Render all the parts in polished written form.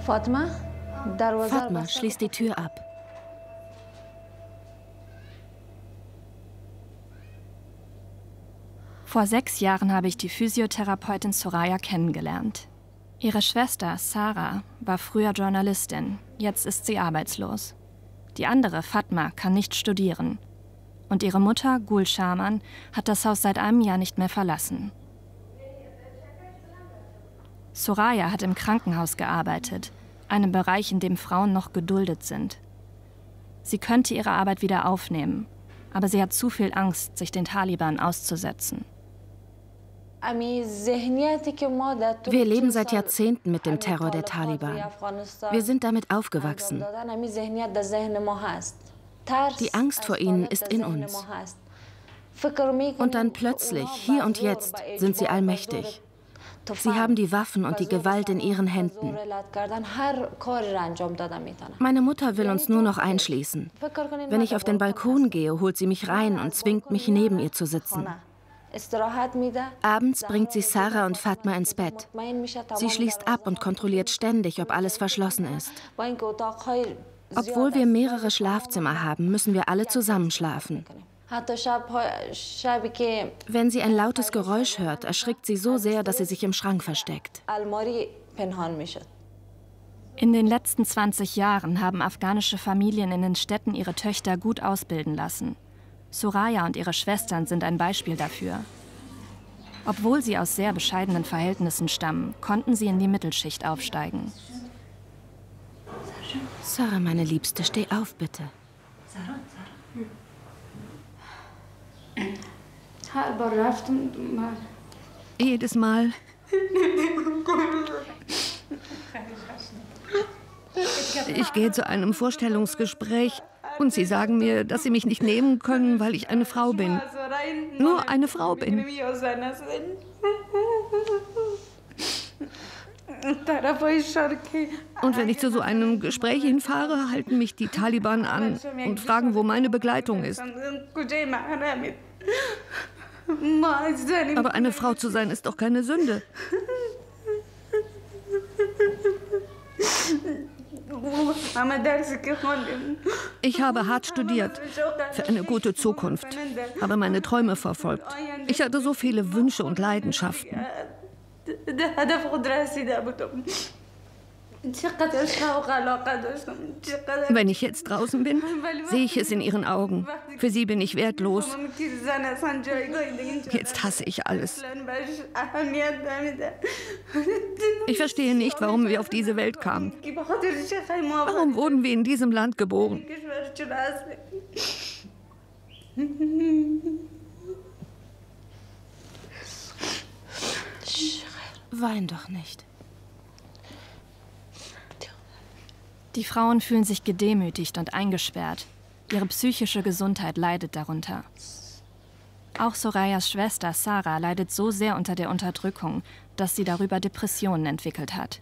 Fatma schließt die Tür ab. Vor 6 Jahren habe ich die Physiotherapeutin Soraya kennengelernt. Ihre Schwester Sarah war früher Journalistin, jetzt ist sie arbeitslos. Die andere, Fatma, kann nicht studieren. Und ihre Mutter, Gul Shaman, hat das Haus seit einem Jahr nicht mehr verlassen. Soraya hat im Krankenhaus gearbeitet, einem Bereich, in dem Frauen noch geduldet sind. Sie könnte ihre Arbeit wieder aufnehmen, aber sie hat zu viel Angst, sich den Taliban auszusetzen. Wir leben seit Jahrzehnten mit dem Terror der Taliban. Wir sind damit aufgewachsen. Die Angst vor ihnen ist in uns. Und dann plötzlich, hier und jetzt, sind sie allmächtig. Sie haben die Waffen und die Gewalt in ihren Händen. Meine Mutter will uns nur noch einschließen. Wenn ich auf den Balkon gehe, holt sie mich rein und zwingt mich, neben ihr zu sitzen. Abends bringt sie Sarah und Fatma ins Bett. Sie schließt ab und kontrolliert ständig, ob alles verschlossen ist. Obwohl wir mehrere Schlafzimmer haben, müssen wir alle zusammen schlafen. Wenn sie ein lautes Geräusch hört, erschrickt sie so sehr, dass sie sich im Schrank versteckt. In den letzten 20 Jahren haben afghanische Familien in den Städten ihre Töchter gut ausbilden lassen. Soraya und ihre Schwestern sind ein Beispiel dafür. Obwohl sie aus sehr bescheidenen Verhältnissen stammen, konnten sie in die Mittelschicht aufsteigen. Sarah, meine Liebste, steh auf, bitte. Jedes Mal. Ich gehe zu einem Vorstellungsgespräch und sie sagen mir, dass sie mich nicht nehmen können, weil ich eine Frau bin. Nur eine Frau bin. Und wenn ich zu so einem Gespräch hinfahre, halten mich die Taliban an und fragen, wo meine Begleitung ist. Aber eine Frau zu sein, ist doch keine Sünde. Ich habe hart studiert, für eine gute Zukunft, habe meine Träume verfolgt. Ich hatte so viele Wünsche und Leidenschaften. Wenn ich jetzt draußen bin, sehe ich es in ihren Augen. Für sie bin ich wertlos. Jetzt hasse ich alles. Ich verstehe nicht, warum wir auf diese Welt kamen. Warum wurden wir in diesem Land geboren? Wein doch nicht. Die Frauen fühlen sich gedemütigt und eingesperrt. Ihre psychische Gesundheit leidet darunter. Auch Sorayas Schwester Sarah leidet so sehr unter der Unterdrückung, dass sie darüber Depressionen entwickelt hat.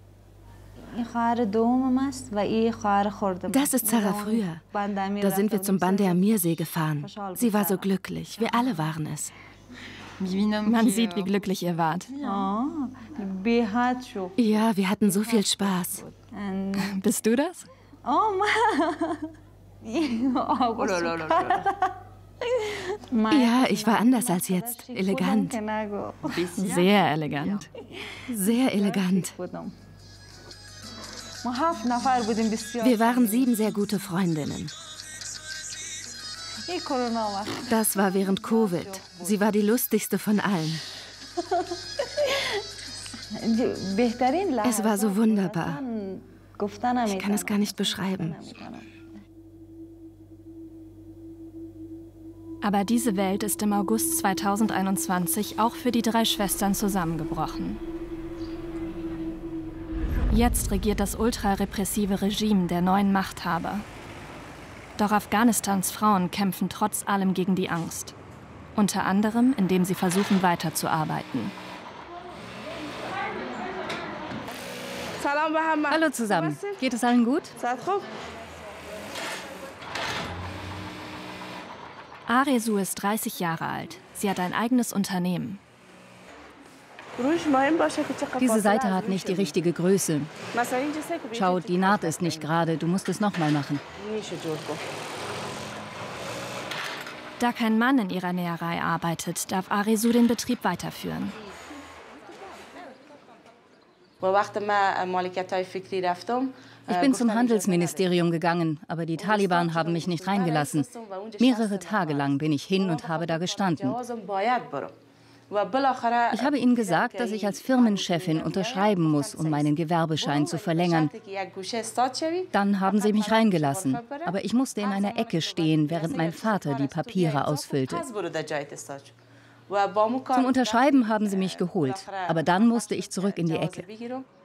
Das ist Sarah früher. Da sind wir zum Bandar Mirsee gefahren. Sie war so glücklich. Wir alle waren es. Man sieht, wie glücklich ihr wart. Ja, wir hatten so viel Spaß. Bist du das? Ja, ich war anders als jetzt. Elegant. Sehr elegant. Sehr elegant. Wir waren 7 sehr gute Freundinnen. Das war während Covid. Sie war die lustigste von allen. Es war so wunderbar. Ich kann es gar nicht beschreiben. Aber diese Welt ist im August 2021 auch für die 3 Schwestern zusammengebrochen. Jetzt regiert das ultrarepressive Regime der neuen Machthaber. Doch Afghanistans Frauen kämpfen trotz allem gegen die Angst. Unter anderem, indem sie versuchen, weiterzuarbeiten. Hallo zusammen. Geht es allen gut? Aresu ist 30 Jahre alt. Sie hat ein eigenes Unternehmen. Diese Seite hat nicht die richtige Größe. Schau, die Naht ist nicht gerade. Du musst es nochmal machen. Da kein Mann in ihrer Näherei arbeitet, darf Arezou den Betrieb weiterführen. Ich bin zum Handelsministerium gegangen, aber die Taliban haben mich nicht reingelassen. Mehrere Tage lang bin ich hin und habe da gestanden. Ich habe ihnen gesagt, dass ich als Firmenchefin unterschreiben muss, um meinen Gewerbeschein zu verlängern. Dann haben sie mich reingelassen, aber ich musste in einer Ecke stehen, während mein Vater die Papiere ausfüllte. Zum Unterschreiben haben sie mich geholt, aber dann musste ich zurück in die Ecke.